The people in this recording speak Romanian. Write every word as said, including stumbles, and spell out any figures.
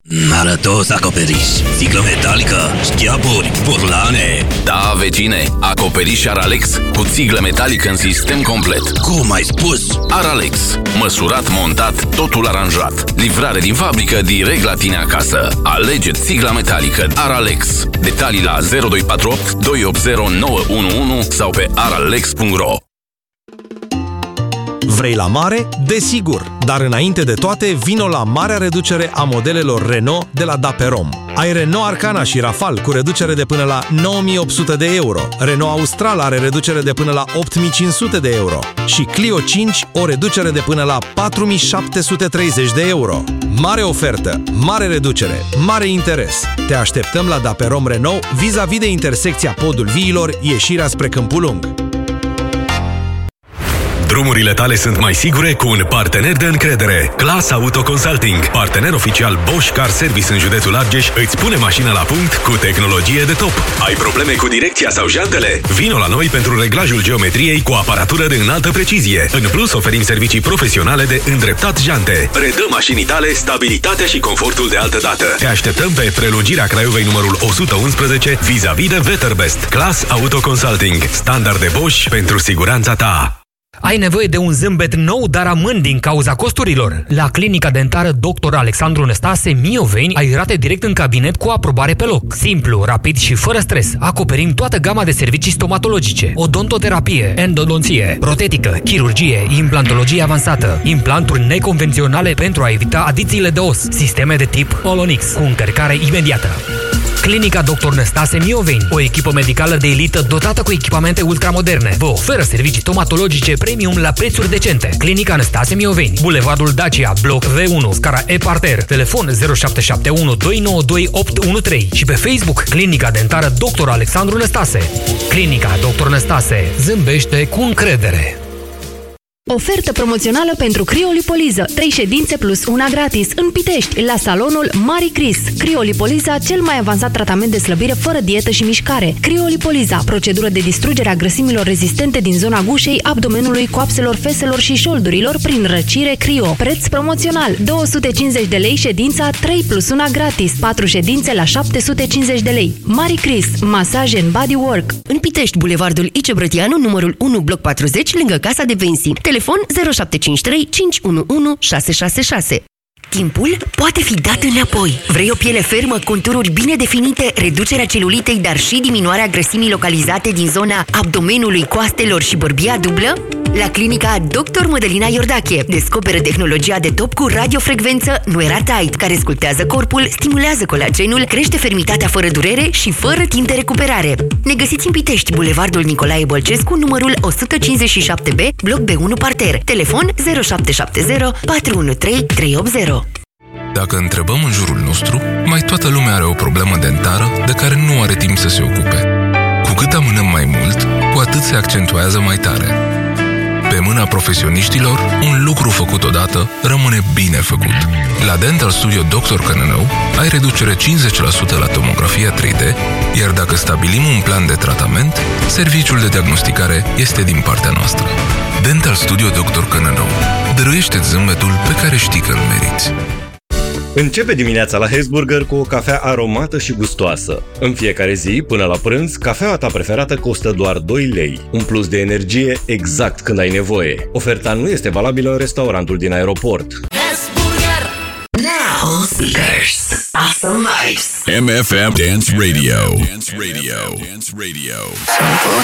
Arătos acoperiș, sticlă metalică, șchiaburi, burlane. Da, vecine, acoperiș Aralex cu țiglă metalică în sistem complet. Cum ai spus? Aralex, măsurat, montat, totul aranjat. Livrare din fabrică direct la tine acasă. Alege țigla metalică Aralex. Detalii la zero doi patru opt doi opt zero nouă unu unu sau pe aralex punct ro. Vrei la mare? Desigur! Dar înainte de toate, vino la marea reducere a modelelor Renault de la Daperom. Ai Renault Arcana și Rafale cu reducere de până la nouă mii opt sute de euro. Renault Austral are reducere de până la opt mii cinci sute de euro. Și Clio cinci o reducere de până la patru mii șapte sute treizeci de euro. Mare ofertă, mare reducere, mare interes. Te așteptăm la Daperom Renault vis-a-vis de intersecția Podul Viilor, ieșirea spre Câmpul Lung. Drumurile tale sunt mai sigure cu un partener de încredere. Class Auto Consulting, partener oficial Bosch Car Service în județul Argeș, îți pune mașina la punct cu tehnologie de top. Ai probleme cu direcția sau jantele? Vino la noi pentru reglajul geometriei cu aparatură de înaltă precizie. În plus, oferim servicii profesionale de îndreptat jante. Redă mașinii tale stabilitatea și confortul de altă dată. Te așteptăm pe prelungirea Craiovei numărul o sută unsprezece vis-a-vis de Veterbest. Class Auto Consulting, standard de Bosch pentru siguranța ta. Ai nevoie de un zâmbet nou, dar amând din cauza costurilor? La clinica dentară doctor Alexandru Năstase Mioveni ai rate direct în cabinet cu aprobare pe loc. Simplu, rapid și fără stres. Acoperim toată gama de servicii stomatologice, odontoterapie, endodonție, protetică, chirurgie, implantologie avansată, implanturi neconvenționale pentru a evita adițiile de os, sisteme de tip Olonix cu încărcare imediată. Clinica doctor Năstase Mioveni, o echipă medicală de elită dotată cu echipamente ultramoderne. Vă oferă servicii stomatologice premium la prețuri decente. Clinica Năstase Mioveni, Bulevardul Dacia, bloc V unu, scara E-Parter, telefon zero șapte șapte unu doi nouă doi opt unu trei și pe Facebook Clinica Dentară doctor Alexandru Năstase. Clinica doctor Năstase zâmbește cu încredere. Ofertă promoțională pentru criolipoliză. trei ședințe plus una gratis în Pitești, la salonul Mari Cris. Criolipoliza, cel mai avansat tratament de slăbire fără dietă și mișcare. Criolipoliza, procedură de distrugere a grăsimilor rezistente din zona gușei, abdomenului, coapselor, feselor și șoldurilor prin răcire crio. Preț promoțional două sute cincizeci de lei ședința, trei plus una gratis. patru ședințe la șapte sute cincizeci de lei. Mari Cris, masaje în bodywork. În Pitești, Bulevardul Ice Brătianu, numărul unu, bloc patruzeci, lângă Casa de Pensii. Telefon zero șapte cinci trei cinci unu unu șase șase șase. Timpul poate fi dat înapoi. Vrei o piele fermă, contururi bine definite, reducerea celulitei, dar și diminuarea grăsimii localizate din zona abdomenului, coastelor și bărbia dublă? La clinica doctor Mădălina Iordache descoperă tehnologia de top cu radiofrecvență Nuera Tight, care sculptează corpul, stimulează colagenul, crește fermitatea fără durere și fără timp de recuperare. Ne găsiți în Pitești, Bulevardul Nicolae Bălcescu, numărul o sută cincizeci și șapte B, bloc B unu Parter. Telefon zero șapte șapte zero patru unu trei trei opt zero. Dacă întrebăm în jurul nostru, mai toată lumea are o problemă dentară de care nu are timp să se ocupe. Cu cât amânăm mai mult, cu atât se accentuează mai tare. Pe mâna profesioniștilor, un lucru făcut odată rămâne bine făcut. La Dental Studio doctor Cănănău ai reducere cincizeci la sută la tomografia trei D, iar dacă stabilim un plan de tratament, serviciul de diagnosticare este din partea noastră. Dental Studio doctor Cănănău. Dăruiește-ți zâmbetul pe care știi că îl meriți. Începe dimineața la Hesburger cu o cafea aromată și gustoasă. În fiecare zi, până la prânz, cafeaua ta preferată costă doar doi lei. Un plus de energie exact când ai nevoie. Oferta nu este valabilă în restaurantul din aeroport. Hesburger! Now speakers. Awesome vibes. M F M Dance Radio. Dance Radio. Dance Radio.